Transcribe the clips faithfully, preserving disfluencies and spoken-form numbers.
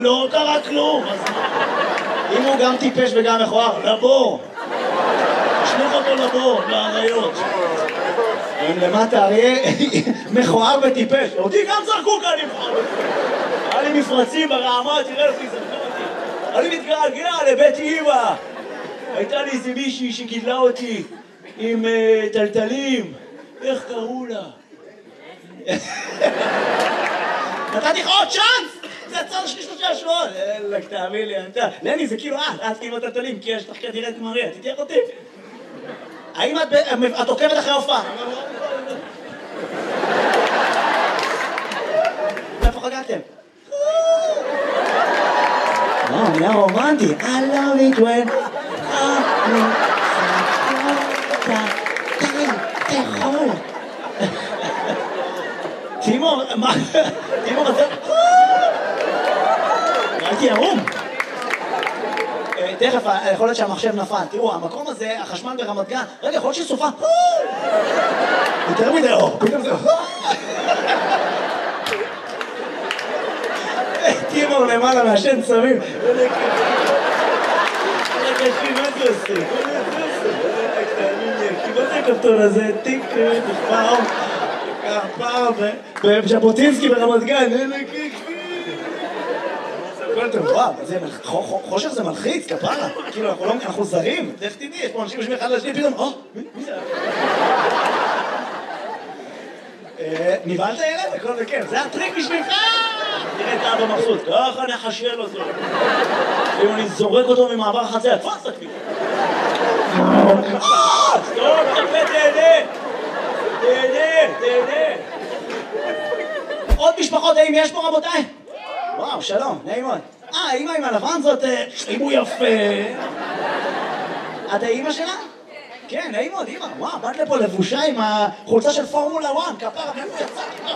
לא קרה כלום, אז אם הוא גם טיפש וגם מכוער, לבור. תשלח אותו לבור, לאריות. הם למטה, אריה מכוער וטיפש. אותי גם זרקו כאן עם חלוק. היה לי מפרצים ברעמה, תראה לפי זרקו אותי. אני מתגעגע לבית אמא. הייתה לי איזה מישהי שגידלה אותי עם טלטלים. איך קראו לה? נתתי לך עוד צ'אנס! זה הצד שלי שלושה שבועות! אלק, תאמין לי, אתה... לני, זה כאילו את, את כאילו טלטלים, כי יש לך כדירת מריה, תתייך אותי? האם את עוקבת אחרי הופעה? איפה חגגתם? וואו, נהיה רומנטי. I love it when... תאכול. תימור, מה? תימור, אתה... הייתי ערום. תכף, יכול להיות שהמחשב נפל. תראו, המקום הזה, החשמל ברמת גן, רגע, יכול להיות שסופה. יותר מדי אור, פתאום זה... תימור למעלה מהשן צמים. רגע, מה זה עושה? מה זה הכפתור הזה? טיק, פעם, פעם, בז'בוטינסקי ברמת גן. וואו, חושך זה מלחיץ, כפרה. כאילו, אנחנו זרים. איך תדעי, יש פה אנשים יושבים אחד לשני, פתאום, או, מי זה? נבהלת ילד? הכל בכיף. זה הטריק בשבילך! תראה את אבא מבסוט, ככה נחשל אותו. אם אני זורק אותו ממעבר החצר, תפס אותי. סטופ, תפה, תהנה. תהנה, תהנה. עוד משפחות, האם יש פה רבותיי? וואו, שלום, נעים מאוד. אה, אמא עם הלבן זאת... אם הוא יפה... את האמא שלה? כן, נעים מאוד, אמא. וואו, באת לפה לבושה עם החולצה של פורמולה אחת, כפרה, ואיפה יצא איתו?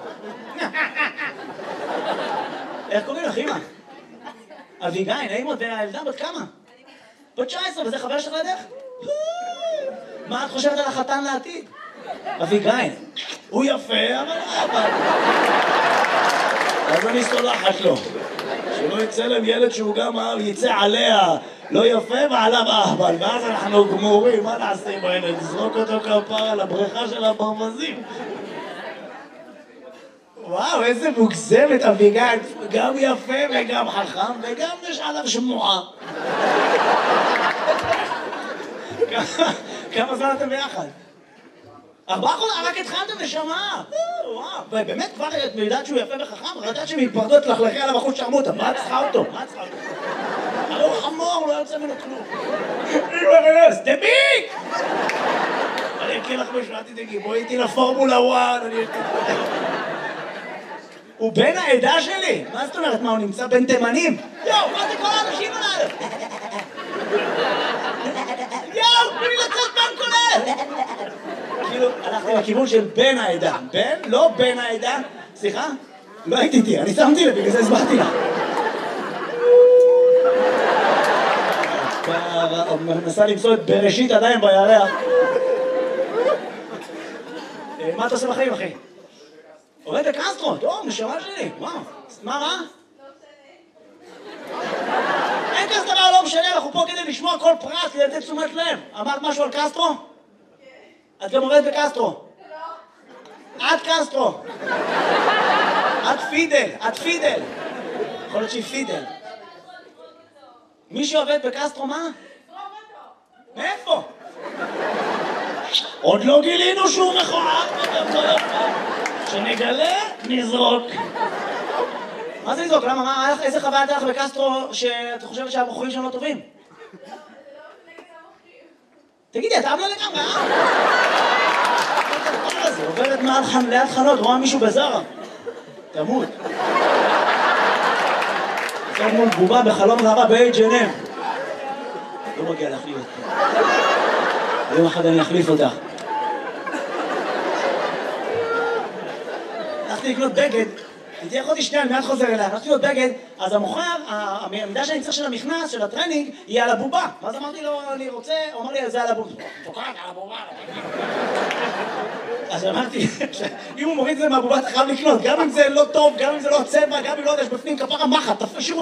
איך קוראים לך, אמא? אביגיל, נעים מאוד, והילדה בת כמה? בת תשע עשרה, וזה חבר שלך לידך? מה את חושבת על החתן לעתיד? אביגיל, הוא יפה, אבל... אז אני סולחת לו. שלא יצא להם ילד שהוא גם יצא עליה לא יפה ועליו אהבל, ואז אנחנו גמורים, מה נעשה עם הילד? נזרוק אותו כפר על הבריכה של הברווזים. וואו, איזה מוגזמת אביגיל, גם יפה וגם חכם וגם יש עליו שמועה. כמה זמן אתם ביחד? ארבעה חודשים, רק התחלתם לשמה. וואו, באמת כבר את יודעת שהוא יפה וחכם? ראית שמתפרדות תלכלכי עליו אחוז שרמוטה. מה את צריכה אותו? מה את צריכה אותו? הרי הוא חמור, לא יוצא ממנו כלום. אמא רנס, דביק! אני אקריא לך משהו, אל תדאגי, בואי איתי לפורמולה אחת. הוא בן העדה שלי? מה זאת אומרת? מה, הוא נמצא בין תימנים? יואו, מה זה כל האנשים עליו? יואו, תנו לי לצאת בן כולל! כאילו, הלכתי לכיוון של בן העדה. בן? לא בן העדה. סליחה? לא הייתי איתי, אני שמתי לב, בגלל זה הסברתי לך. מנסה למצוא את בראשית עדיין בירח. מה אתה עושה בחיים, אחי? עובד בקסטרו, טוב, נשמה שלי. וואו, מה רע? אין כזה דבר, לא משנה, אנחנו פה כדי לשמוע כל פרט, כדי לתת תשומת לב. אמרת משהו על קסטרו? את גם עובדת בקסטרו. את קסטרו. את פידל, את פידל. יכול להיות שהיא פידל. מי שעובד בקסטרו, מה? מאיפה? עוד לא גילינו שהוא מכוער. שנגלה, נזרוק. מה זה נזרוק? למה? מה? איזה חוויה הייתה לך בקסטרו שאת חושבת שהבחורים שם לא טובים? תגידי, אתה אבלה לגמרי, אה? זה עוברת ליד חנות, רואה מישהו בזרה. תמות. זה מול בובה בחלום ראווה ב-אייץ' אנד אם. לא מגיע להחליף אותך. יום אחד אני אחליף אותך. הלכתי לקנות בגד, הייתי אחותי שנייה, אני מיד חוזר אליה, הלכתי לו בגד, אז המוכר, העמדה שאני צריך של המכנס, של הטרנינג, היא על הבובה. ואז אמרתי לו, אני רוצה, הוא אמר לי, זה על הבובה. תוקעת על הבובה. אז אמרתי, אם הוא מוריד את זה מהבובה, אתה חייב לקנות, גם אם זה לא טוב, גם אם זה לא הצבע, גם אם לא יודע, יש בפנים כפרה מחט, תשאירו